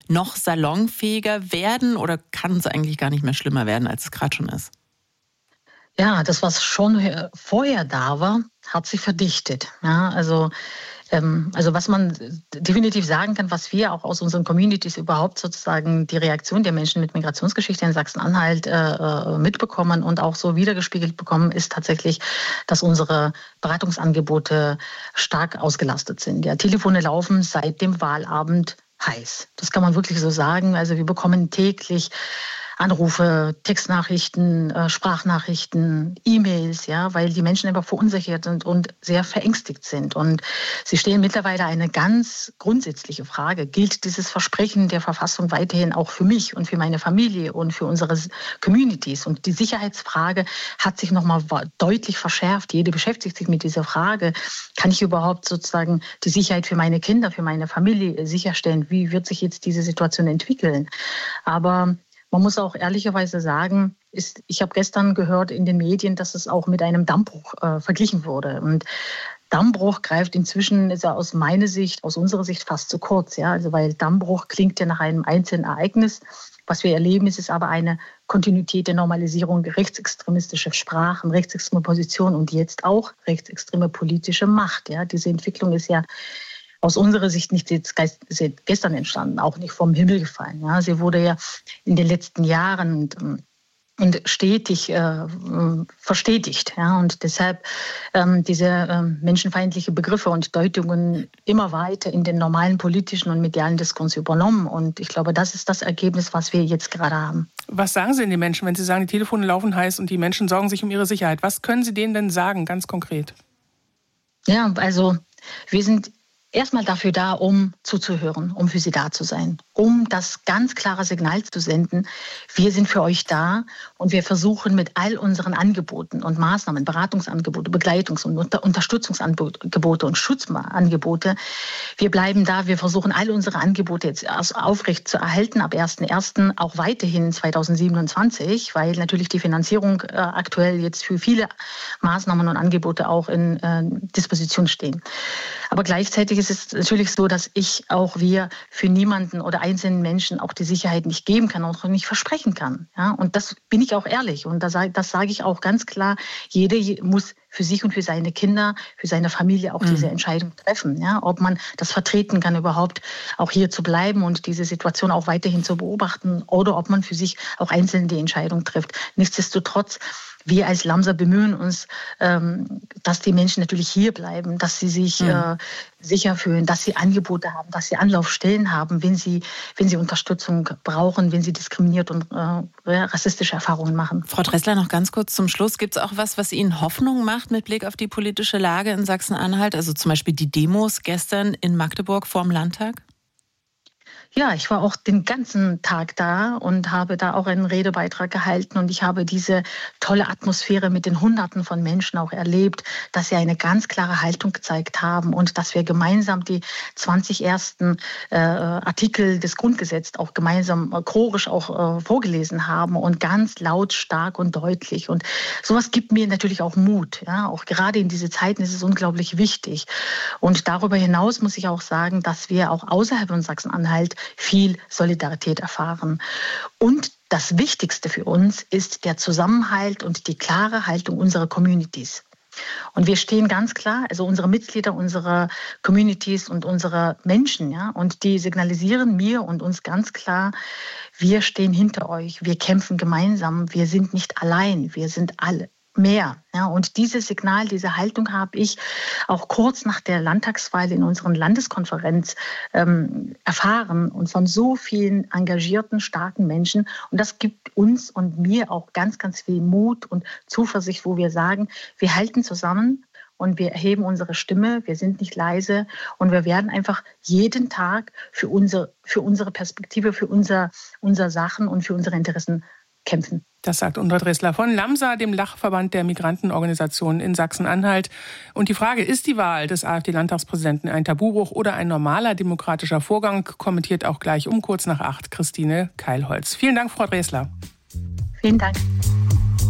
noch salonfähiger werden oder kann es eigentlich gar nicht mehr schlimmer werden, als es gerade schon ist? Ja, das, was schon vorher da war, hat sich verdichtet. Ja, also was man definitiv sagen kann, was wir auch aus unseren Communities überhaupt sozusagen die Reaktion der Menschen mit Migrationsgeschichte in Sachsen-Anhalt mitbekommen und auch so wiedergespiegelt bekommen, ist tatsächlich, dass unsere Beratungsangebote stark ausgelastet sind. Ja, Telefone laufen seit dem Wahlabend heiß. Das kann man wirklich so sagen. Also wir bekommen täglich Anrufe, Textnachrichten, Sprachnachrichten, E-Mails, ja, weil die Menschen einfach verunsichert sind und sehr verängstigt sind. Und sie stellen mittlerweile eine ganz grundsätzliche Frage. Gilt dieses Versprechen der Verfassung weiterhin auch für mich und für meine Familie und für unsere Communities? Und die Sicherheitsfrage hat sich nochmal deutlich verschärft. Jede beschäftigt sich mit dieser Frage. Kann ich überhaupt sozusagen die Sicherheit für meine Kinder, für meine Familie sicherstellen? Wie wird sich jetzt diese Situation entwickeln? Aber man muss auch ehrlicherweise sagen, ich habe gestern gehört in den Medien, dass es auch mit einem Dammbruch verglichen wurde. Und Dammbruch greift inzwischen, ist ja aus meiner Sicht, aus unserer Sicht fast zu kurz. Ja? Also weil Dammbruch klingt ja nach einem einzelnen Ereignis. Was wir erleben, ist aber eine Kontinuität der Normalisierung rechtsextremistischer Sprachen, rechtsextreme Positionen und jetzt auch rechtsextreme politische Macht. Ja? Diese Entwicklung ist ja aus unserer Sicht nicht jetzt gestern entstanden, auch nicht vom Himmel gefallen. Ja, sie wurde ja in den letzten Jahren und stetig verstetigt. Ja, und deshalb diese menschenfeindliche Begriffe und Deutungen immer weiter in den normalen politischen und medialen Diskurs übernommen. Und ich glaube, das ist das Ergebnis, was wir jetzt gerade haben. Was sagen Sie denn den Menschen, wenn Sie sagen, die Telefone laufen heiß und die Menschen sorgen sich um ihre Sicherheit? Was können Sie denen denn sagen, ganz konkret? Ja, also wir sind erstmal dafür da, um zuzuhören, um für Sie da zu sein, um das ganz klare Signal zu senden, wir sind für euch da und wir versuchen mit all unseren Angeboten und Maßnahmen, Beratungsangebote, Begleitungs- und Unterstützungsangebote und Schutzangebote, wir bleiben da, wir versuchen all unsere Angebote jetzt aufrecht zu erhalten, ab 1.1. auch weiterhin 2027, weil natürlich die Finanzierung aktuell jetzt für viele Maßnahmen und Angebote auch in Disposition stehen. Aber gleichzeitig ist es natürlich so, dass wir für niemanden oder einzelnen Menschen auch die Sicherheit nicht geben kann und auch nicht versprechen kann. Ja? Und das bin ich auch ehrlich. Und das sage ich auch ganz klar. Jeder muss für sich und für seine Kinder, für seine Familie auch diese Entscheidung treffen. Ja? Ob man das vertreten kann, überhaupt auch hier zu bleiben und diese Situation auch weiterhin zu beobachten oder ob man für sich auch einzeln die Entscheidung trifft. Nichtsdestotrotz, wir als Lamsa bemühen uns, dass die Menschen natürlich hier bleiben, dass sie sich sicher fühlen, dass sie Angebote haben, dass sie Anlaufstellen haben, wenn sie Unterstützung brauchen, wenn sie diskriminiert und rassistische Erfahrungen machen. Frau Dressler, noch ganz kurz zum Schluss. Gibt es auch was Ihnen Hoffnung macht mit Blick auf die politische Lage in Sachsen-Anhalt? Also zum Beispiel die Demos gestern in Magdeburg vorm Landtag? Ja, ich war auch den ganzen Tag da und habe da auch einen Redebeitrag gehalten und ich habe diese tolle Atmosphäre mit den Hunderten von Menschen auch erlebt, dass sie eine ganz klare Haltung gezeigt haben und dass wir gemeinsam die 20 ersten Artikel des Grundgesetzes auch gemeinsam chorisch auch vorgelesen haben und ganz laut, stark und deutlich. Und sowas gibt mir natürlich auch Mut. Ja? Auch gerade in diese Zeiten ist es unglaublich wichtig. Und darüber hinaus muss ich auch sagen, dass wir auch außerhalb von Sachsen-Anhalt viel Solidarität erfahren. Und das Wichtigste für uns ist der Zusammenhalt und die klare Haltung unserer Communities. Und wir stehen ganz klar, also unsere Mitglieder, unsere Communities und unsere Menschen, ja, und die signalisieren mir und uns ganz klar, wir stehen hinter euch, wir kämpfen gemeinsam, wir sind nicht allein, wir sind alle mehr. Ja, und dieses Signal, diese Haltung habe ich auch kurz nach der Landtagswahl in unserer Landeskonferenz erfahren und von so vielen engagierten, starken Menschen. Und das gibt uns und mir auch ganz, ganz viel Mut und Zuversicht, wo wir sagen, wir halten zusammen und wir erheben unsere Stimme, wir sind nicht leise und wir werden einfach jeden Tag für unsere Perspektive, für unser Sachen und für unsere Interessen kämpfen. Das sagt Undra Dressler von Lamsa, dem Dachverband der Migrantenorganisationen in Sachsen-Anhalt. Und die Frage, ist die Wahl des AfD-Landtagspräsidenten ein Tabubruch oder ein normaler demokratischer Vorgang, kommentiert auch gleich um kurz nach 8 Christine Keilholz. Vielen Dank, Frau Dressler. Vielen Dank.